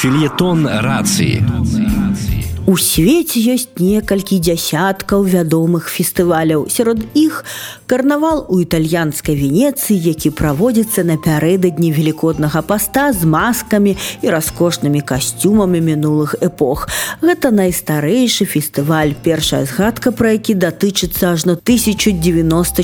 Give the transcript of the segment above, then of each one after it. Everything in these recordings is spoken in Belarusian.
Фельетон рацыі. У свеце ёсць некалькі дзясяткаў вядомых фестываляў. Сярод іх карнавал у італьянскай Венецыі, які праводзіцца напярэдадні велікоднага паста з маскамі і раскошнымі касцюмамі мінулых эпох. Гэта найстарэйшы фестываль, першая згадка пра які датычыцца ажно 1094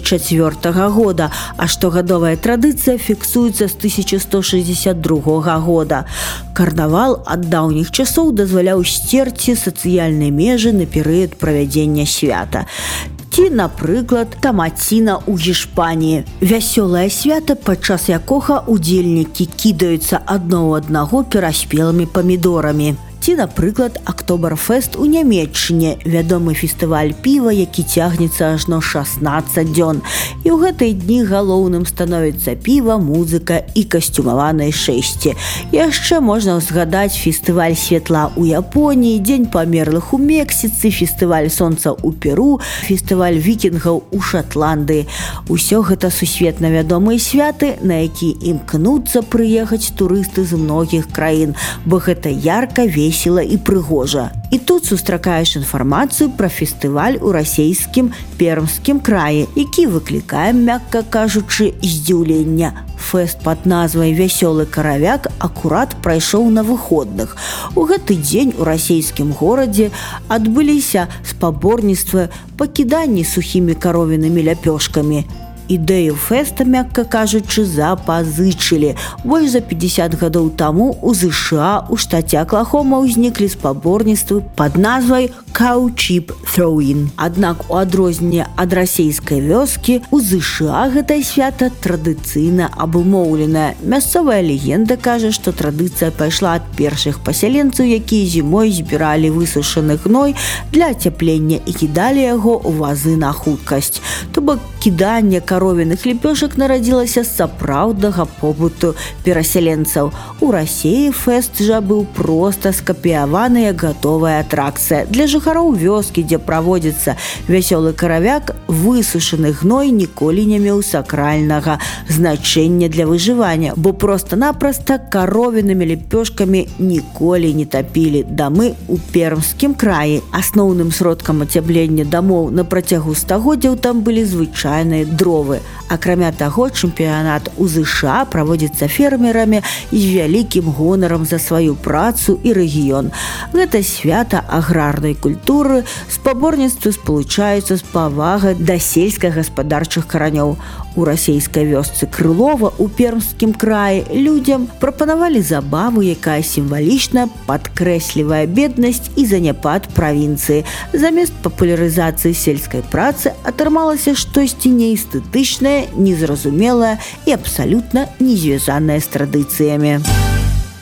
года, а штогадовая традыцыя фіксуецца з 1162 года. Карнавал ад даўніх часоў дазваляў сцерці сацыяльныя межы на перыяд правядзення свята. Ці, напрыклад, тамаціна ў Гішпаніі. Вясёлае свята, падчас якога удзельнікі кідаюцца адно ў аднаго пераспелымі памідорамі. Ці, напрыклад, Актоберфест у Нямецчыне, вядомы фестываль піва, які цягнецца ажно 16 дзён. І ў гэтыя дні галоўным становіцца піва, музыка і касцюмаваныя шэсці. Яшчэ можна згадаць фестываль святла ў Японіі, дзень памерлых у Мексіцы, фестываль сонца ў Перу, фестываль вікінгаў у Шатландыі. Усё гэта сусветна вядомыя святы, на які імкнуцца прыехаць турысты з многіх краін, бо гэта ярка, весела і прыгожа. І тут сустракаеш інфармацыю пра фестываль у расейскім Пермскім краі, які выклікае, мякка кажучы, здзіўлення. Фэст пад назвай «Вясёлы каравяк» акурат прайшоў на выходных. У гэты дзень у расейскім горадзе адбыліся спаборніцтвы па кіданні сухімі каровінымі ляпёшкамі. Ідэю фэста, мякка кажучы, запазычылі. Больш за 50 гадоў таму у ЗША у штаце Аклахома ўзніклі спаборніцтвы пад назвай «Cow Chip Throwing». Аднак у адрозненне ад расейскай вёскі, у ЗША гэтае свята традыцыйна абумоўленае. Мясцовая легенда кажа, што традыцыя пайшла ад першых пасяленцаў, якія зімой збіралі высушаны гной для ацяплення і кідалі яго ў вазы на хуткасць. То бок кіданне каровіных лепёшак нарадзілася з сапраўднага побыту перасяленцаў. У Расіі фэст жа быў проста скапіяваная гатовая атракцыя. Для жыхароў вёскі, дзе праводзіцца вясёлы каравяк, высушаны гной ніколі не меў сакральнага значэння для выжывання, бо проста-напроста каровінымі лепёшкамі ніколі не тапілі дамы ў Пермскім краі. Асноўным сродкам ацяплення дамоў на працягу стагоддзяў там былі звычайныя дровы. Акрамя таго, чэмпіянат у ЗША праводзіцца фермерамі і з вялікім гонарам за сваю працу і рэгіён. Гэта свята аграрнай культуры, спаборніцтвы спалучаюцца з павагай да сельскагаспадарчых каранёў. У расейскай вёсцы Крылова ў Пермскім краі людзям прапанавалі забаву, якая сімвалічна падкрэслівае беднасць і заняпад правінцыі. Замест папулярызацыі сельскай працы атрымалася штосьці неэстэтычнае, незразумелае і абсалютна не звязанае з традыцыямі.